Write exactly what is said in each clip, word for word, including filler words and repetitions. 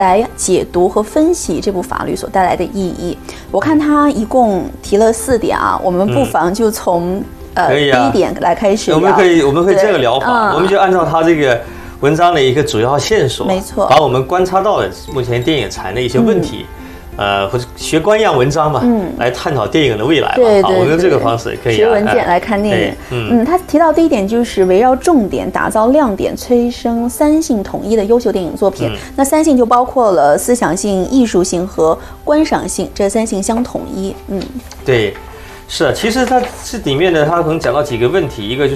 来解读和分析这部法律所带来的意义。我看他一共提了四点啊，我们不妨就从、嗯、呃、啊、第一点来开始聊。 我们可以我们可以这个疗法、嗯，我们就按照他这个文章的一个主要线索， 没错， 把我们观察到的目前电影产的一些问题。嗯呃，或者学官样文章嘛，嗯，来探讨电影的未来嘛， 对对对， 我们用这个方式可以、啊、 学文件来看电影。哎、嗯, 嗯，他提到第一点就是围绕重点打造亮点，催生三性统一的优秀电影作品。嗯、那三性就包括了思想性、艺术性和观赏性，这三性相统一。嗯， 对，是啊，其实它这里面呢，它可能讲到几个问题，一个就是，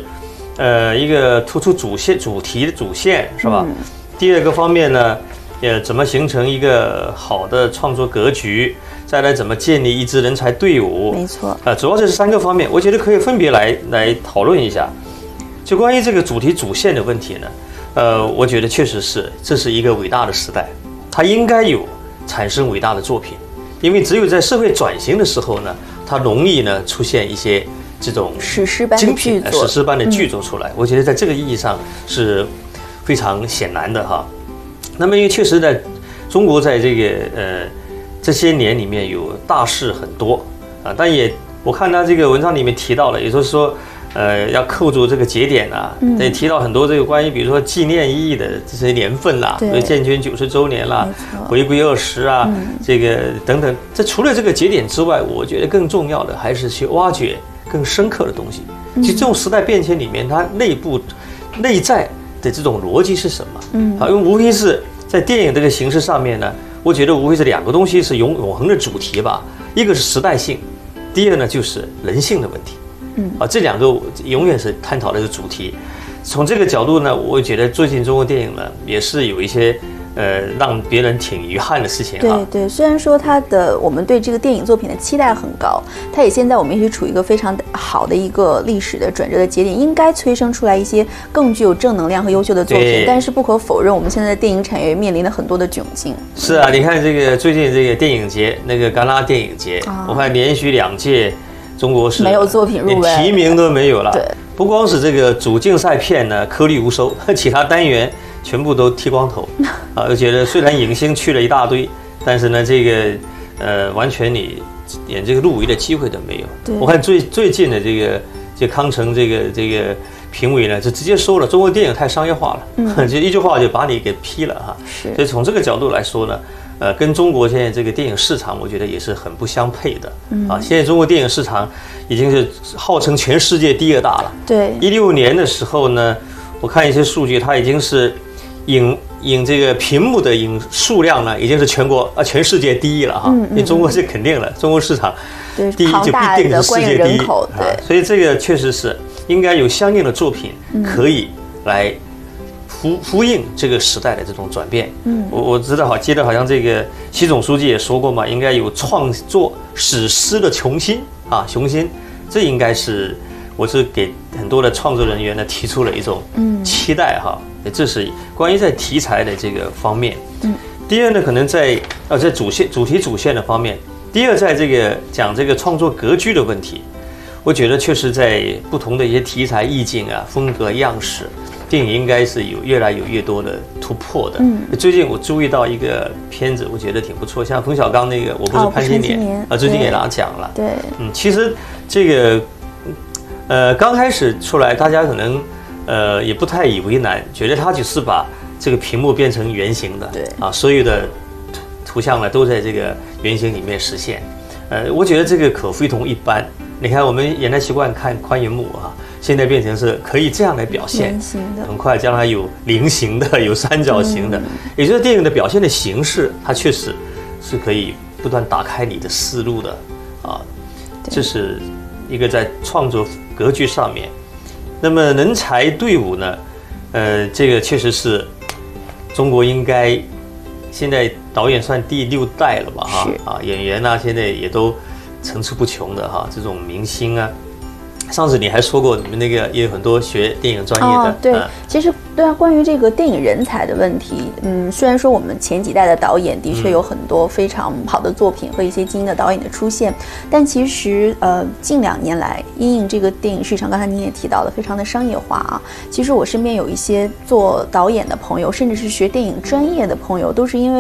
呃，一个突出主线、主题的主线是吧？嗯、第二个方面呢？呃，怎么形成一个好的创作格局？再来，怎么建立一支人才队伍？ 没错， 呃，主要这是三个方面，我觉得可以分别来来讨论一下。就关于这个主题主线的问题呢，呃，我觉得确实是这是一个伟大的时代，它应该有产生伟大的作品，因为只有在社会转型的时候呢，它容易呢出现一些这种史诗般的剧作， 史诗般的剧作出来。嗯、我觉得在这个意义上是非常显然的哈。那么，因为确实在中国，在这个呃这些年里面有大事很多啊，但也我看他这个文章里面提到了，也就是说，呃，要扣住这个节点啊，也提到很多这个关于比如说纪念意义的这些年份啦，比如建军九十周年啦，回归二十啊，嗯、这个等等。这除了这个节点之外，我觉得更重要的还是去挖掘更深刻的东西。其实这种时代变迁里面，它内部内在的这种逻辑是什么？嗯，好，因为无非是在电影这个形式上面呢，我觉得无非是两个东西是永永恒的主题吧，一个是时代性，第二呢就是人性的问题。嗯，啊，这两个永远是探讨的一个主题。从这个角度呢，我觉得最近中国电影呢也是有一些呃让别人挺遗憾的事情。 对对，虽然说它的我们对这个电影作品的期待很高，它也现在我们也是处于一个非常好的一个历史的转折的节点，应该催生出来一些更具有正能量和优秀的作品。但是不可否认，我们现在的电影产业面临了很多的窘境。 是啊，你看这个最近这个电影节，那个戛纳电影节，啊、我看连续两届中国是没有作品入围， 连提名都没有了。对。不光是这个主竞赛片呢颗粒无收，其他单元全部都剃光头，啊，我觉得虽然影星去了一大堆，但是呢，这个呃，完全你连这个入围的机会都没有。我看最最近的这个这康城这个这个评委呢，就直接说了，中国电影太商业化了，嗯、就一句话就把你给批了哈。是。所以从这个角度来说呢，呃，跟中国现在这个电影市场，我觉得也是很不相配的。嗯、啊，现在中国电影市场已经是号称全世界第二大了。对。一六年的时候呢，我看一些数据，它已经是影影这个屏幕的影数量呢，已经是全国啊全世界第一了哈。嗯嗯、因为中国是肯定了，中国市场第一就必定是世界第一。对、啊。所以这个确实是应该有相应的作品可以来呼呼应这个时代的这种转变。嗯，我我知道好，记得好像这个习总书记也说过嘛，应该有创作史诗的雄心啊，雄心，这应该是我是给很多的创作人员呢提出了一种期待哈。嗯、这是关于在题材的这个方面。嗯，第二呢，可能在呃在主线主题主线的方面，第二在这个讲这个创作格局的问题，我觉得确实在不同的一些题材意境啊、风格样式。电影应该是有越来有越多的突破的。嗯，最近我注意到一个片子，我觉得挺不错，像冯小刚那个《我不是潘金莲》啊，最近也拿奖了。对，嗯，其实这个呃刚开始出来，大家可能呃也不太以为难，觉得他只是把这个屏幕变成圆形的，对啊，所有的图像呢都在这个圆形里面实现。呃，我觉得这个可非同一般。你看，我们原来习惯看宽银幕啊，现在变成是可以这样来表现，很快将来有菱形的，有三角形的，嗯、也就是电影的表现的形式，它确实是可以不断打开你的思路的啊。这是一个在创作格局上面。那么人才队伍呢？呃，这个确实是中国应该现在导演算第六代了吧？哈啊，演员啊，现在也都层出不穷的哈，这种明星啊。上次你还说过，你们那个也有很多学电影专业的。哦、对，嗯、 其实对啊，关于这个电影人才的问题，嗯，虽然说我们前几代的导演的确有很多非常好的作品和一些精英的导演的出现，但其实呃，近两年来，因应这个电影市场，刚才您也提到了，非常的商业化啊。其实我身边有一些做导演的朋友，甚至是学电影专业的朋友，都是因为